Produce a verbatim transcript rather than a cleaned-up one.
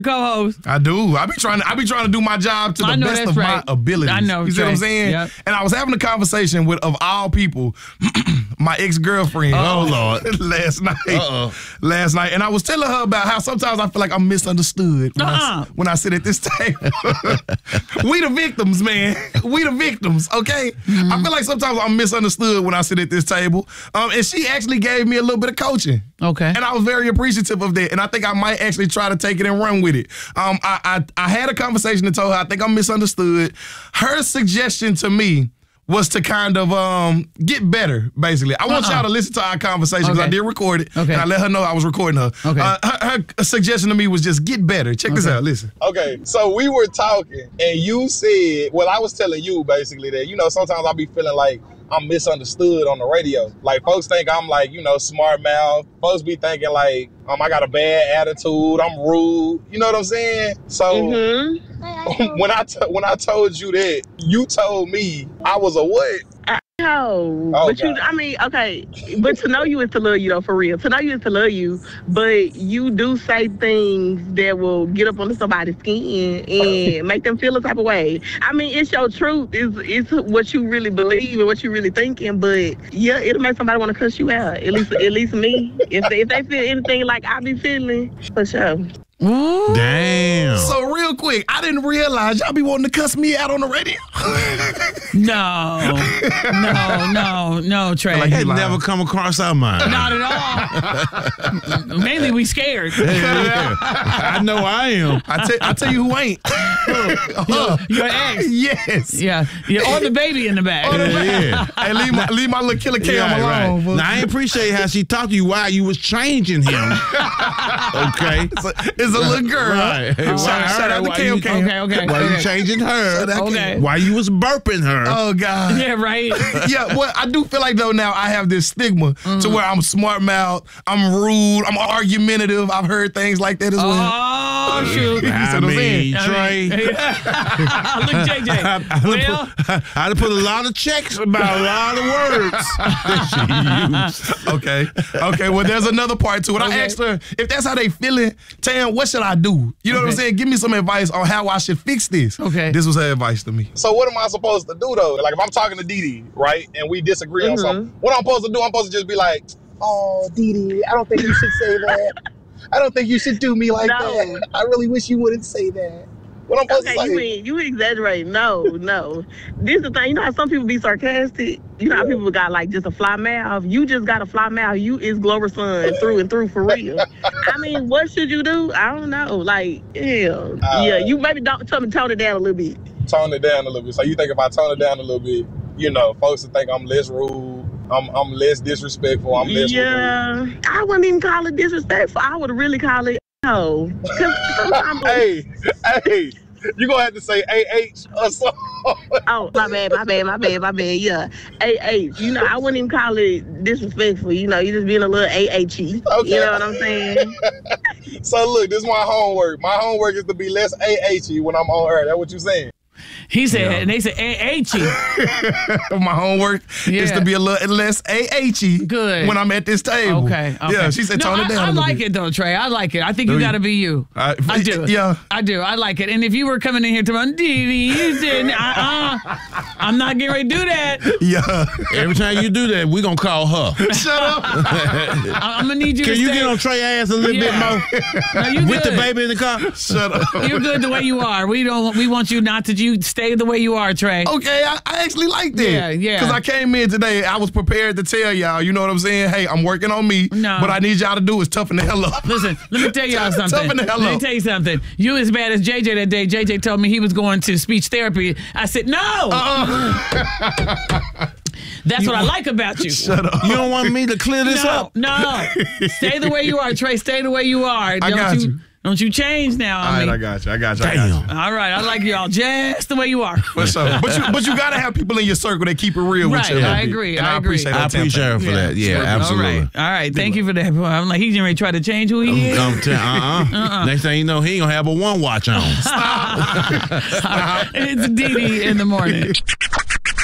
co-host. I do. I be trying to. I be trying to do my job to the best of right. my abilities. I know. You see Trey. what I'm saying? Yep. And I was having a conversation with, of all people, my ex-girlfriend. Oh Lord. last night. Uh-oh. Last night, and I was telling her about how sometimes I feel like I'm misunderstood when, Uh-uh. I, when I sit at this table. We the victims, man. We the victims. Okay. Mm-hmm. I feel like sometimes I'm misunderstood when I sit at this table. Um, and she actually gave me a little bit of coaching. Okay. And I was very appreciative of that. And I think I might actually try to take it and run with it. Um, I, I, I had a conversation and told her I think I'm misunderstood. Her suggestion to me was to kind of um, get better, basically. I want uh-uh. y'all to listen to our conversation because okay. I did record it. Okay. And I let her know I was recording her. Okay. Uh, her, her suggestion to me was just get better. Check okay. this out. Listen. Okay. So we were talking and you said, well, I was telling you basically that, you know, sometimes I'll be feeling like I'm misunderstood on the radio. Like, folks think I'm like, you know, smart mouth. Folks be thinking like, um, I got a bad attitude. I'm rude. You know what I'm saying? So mm-hmm. when I t- when I told you that, you told me I was a what? No, oh, but you, I mean, okay, but to know you is to love you, though, for real. To know you is to love you, but you do say things that will get up under somebody's skin and make them feel a type of way. I mean, it's your truth. It's, it's what you really believe and what you really thinking, but yeah, it'll make somebody want to cuss you out. At least, at least me. If they, if they feel anything like I be feeling, for sure. Ooh. Damn. So real quick, I didn't realize y'all be wanting to cuss me out on the radio. No, no, no, no, Trey. Like it never come across our mind. Not at all. Mainly we scared. Yeah, yeah. I know I am. I tell, I tell you who ain't. Your, your ex. Yes. Yeah. Yeah. Or the baby in the back. Yeah, yeah. Hey, leave my leave my little killer cam Yeah, alone. right. Now I appreciate how she talked to you while you was changing him. Okay. It's a, it's a little girl. Right. Shout, Why shout her? out to Why Cam you- Cam. Okay, okay. While okay. you changing her. Okay. While you was burping her. Oh God. Yeah, right. Yeah, well, I do feel like though now I have this stigma Mm-hmm. to where I'm smart mouth, I'm rude, I'm argumentative. I've heard things like that as well. Oh, shoot. I mean, Trey. Look, J J. I, I, Well, put, I put a lot of checks about a lot of words that she used. Okay. Okay. Well, there's another part to it. Okay. I asked her if that's how they feeling. Tam, what should I do? You know what I'm Okay. saying? Give me some advice on how I should fix this. Okay. This was her advice to me. So what am I supposed to do though? Like if I'm talking to Dee Dee, right, and we disagree on Mhm. something, what I'm supposed to do? I'm supposed to just be like, oh, Dee Dee, I don't think you should say that. I don't think you should do me like No. that. I really wish you wouldn't say that. What I'm supposed Okay, to say? you mean, you exaggerate. No, no. This is the thing. You know how some people be sarcastic? You know how people got like just a fly mouth? You just got a fly mouth. You is Glover Son through and through for real. I mean, what should you do? I don't know. Like, yeah. Uh, yeah, you maybe don't tell me tone it down a little bit. Tone it down a little bit. So you think if I tone it down a little bit, you know, folks would think I'm less rude, I'm I'm less disrespectful, I'm less rude. Yeah. I wouldn't even call it disrespectful. I would really call it no. Because sometimes. Hey, hey, you're going to have to say A H or something. Oh, my bad, my bad, my bad, my bad, yeah. A H, you know, I wouldn't even call it disrespectful, you know, you just being a little A H Y. Okay. You know what I'm saying? So look, this is my homework. My homework is to be less A H Y when I'm on air. That's what you're saying? he said, and they said, A H E. My homework is Yeah. to be a little less A H Y Good. when I'm at this table. Okay, okay. Yeah, she said No, tone I, it down I a little like bit. it though, Trey. I like it. I think Do you you? got to be you. I- I do. Yeah. I do. I like it. And if you were coming in here tomorrow, Dee Dee, you said, uh-uh, I'm not getting ready to do that. Yeah. Every time you do that, we gonna call her. Shut up. I, I'm gonna need you Can to you stay. get on Trey ass a little Yeah. bit more? No, you With the good. baby in the car? Shut up. You're good the way you are. We don't. We want you not to. You stay the way you are, Trey. Okay, I, I actually like that. Yeah, yeah. Because I came in today, I was prepared to tell y'all, you know what I'm saying? Hey, I'm working on me. No. What I need y'all to do is toughen the hell up. Listen, let me tell y'all something. Toughen the hell Let me up. tell you something. You as bad as J J that day. J J told me he was going to speech therapy. I said, no. Uh-uh. That's what I like about you. Shut up. You don't want me to clear this No, up? no. Stay the way you are, Trey. Stay the way you are. Don't got you. Don't you change now All on right, me. I got you. I got you. I Damn. got you. All right, I like y'all just the way you are. For sure. But you, but you gotta have people in your circle that keep it real with Right, you. a little I bit. agree, And I I, agree. appreciate I that. Tam. appreciate her for that. Yeah, absolutely. All right, all right. Thank you for that. I'm like, he's ready to try to change who he is. Um, t- uh-uh. Uh-uh. Next thing you know, he ain't gonna have a one watch on. It's Dee Dee in the morning.